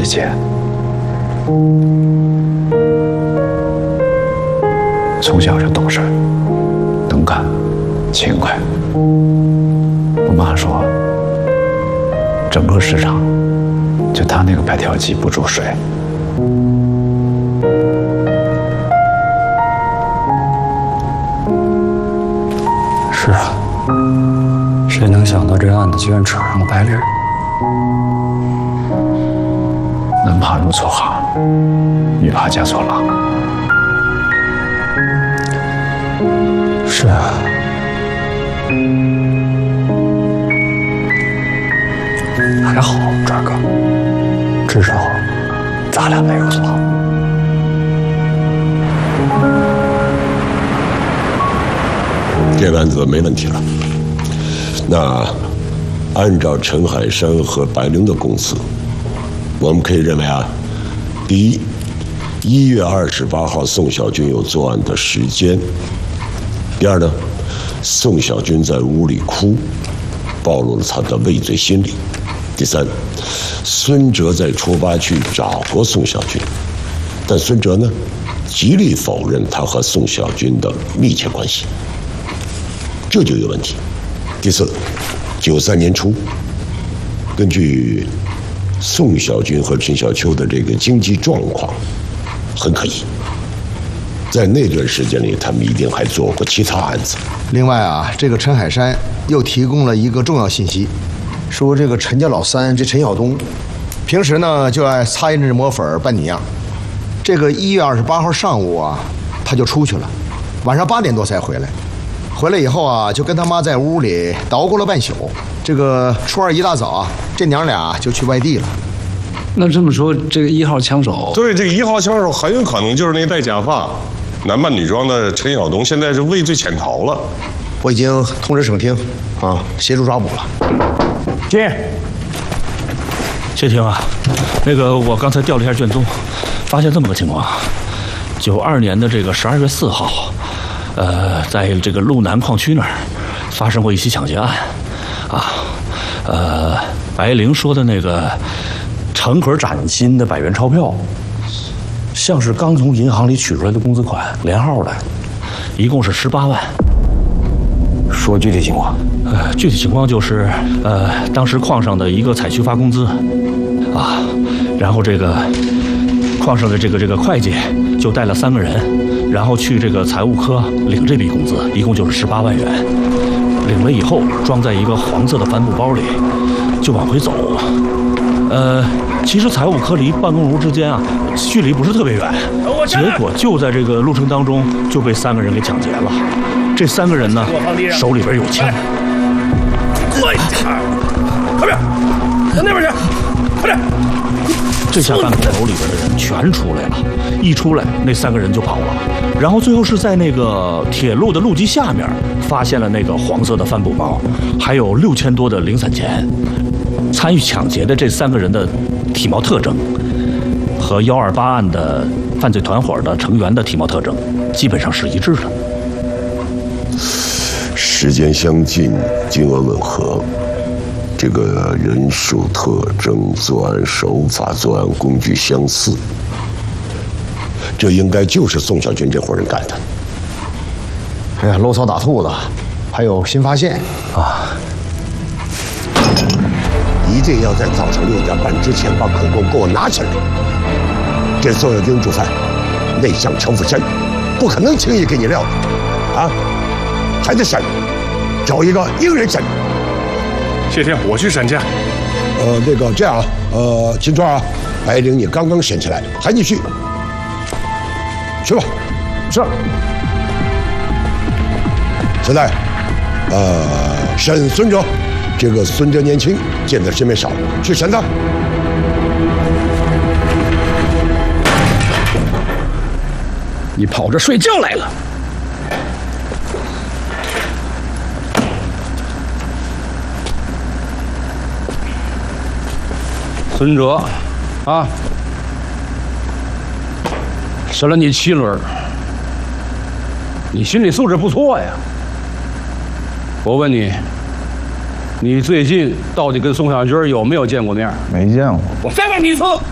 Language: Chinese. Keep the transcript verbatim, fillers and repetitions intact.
姐姐，从小就懂事、能干、勤快。我妈说，整个市场就她那个白条鸡不注水。 是啊，谁能想到这案子居然扯上了白灵？ 男怕入错行，女怕嫁错郎。 是啊，还好，川哥，至少咱俩没有错。 这个案子没问题了。那按照陈海山和白灵的供词，我们可以认为啊，第一，一月二十八号宋小军有作案的时间；第二呢，宋小军在屋里哭，暴露了他的畏罪心理；第三，孙哲在初八去找过宋小军，但孙哲呢，极力否认他和宋小军的密切关系。这就有问题。第四，九三年初，根据宋小军和陈小秋的这个经济状况，很可疑。在那段时间里，他们一定还做过其他案子。 另外啊，这个陈海山又提供了一个重要信息，说这个陈家老三这陈晓东，平时呢就爱擦胭脂抹粉扮女样。这个一月二十八号上午啊，他就出去了，晚上八点多才回来。回来以后啊，就跟他妈在屋里捣鼓了半宿。这个初二一大早啊，这娘俩就去外地了。 那这么说，这个一号枪手， 对，这个一号枪手很有可能就是那戴假发、男扮女装的陈晓东，现在是畏罪潜逃了。 我已经通知省厅啊，协助抓捕了。 进。 谢霆啊，那个我刚才调了一下卷宗，发现这么个情况：九二年的这个十二月四号。呃，在这个路南矿区那儿发生过一起抢劫案，啊，呃，白灵说的那个成盒崭新的百元钞票，像是刚从银行里取出来的工资款，连号的，一共是十八万。 说具体情况。 呃，具体情况就是，呃，当时矿上的一个采区发工资，啊，然后这个矿上的这个这个会计就带了三个人。然后去这个财务科领这笔工资，一共就是十八万元。领了以后，装在一个黄色的帆布包里，就往回走。呃，其实财务科离办公楼之间啊，距离不是特别远。结果就在这个路程当中，就被三个人给抢劫了。这三个人呢，手里边有枪。 快点，靠边，到那边去，快点！ 这下办公楼里边的人全出来了，一出来那三个人就跑了，然后最后是在那个铁路的路基下面发现了那个黄色的帆布包，还有六千多的零散钱。参与抢劫的这三个人的体貌特征和幺二八案的犯罪团伙的成员的体貌特征基本上是一致的。 时间相近，金额吻合。这个人数特征、作案手法、作案工具相似，这应该就是宋小军这伙人干的。 哎呀，漏草打兔子，还有新发现啊！ 一定要在早上六点半之前把口供给我拿起来。这宋小军主犯内向城府深，不可能轻易给你撂的啊！还得审，找一个硬人审。 谢天，我去审去。 呃，那个这样啊，呃，金川啊，白灵你刚刚审起来，还你去，去吧。 是。 现在，呃，审孙哲，这个孙哲年轻，见的世面少，去审他。 你跑着睡觉来了。孙哲，啊，审了你七轮，你心理素质不错呀。我问你，你最近到底跟宋小军有没有见过面？ 没见过。 我再问你一次，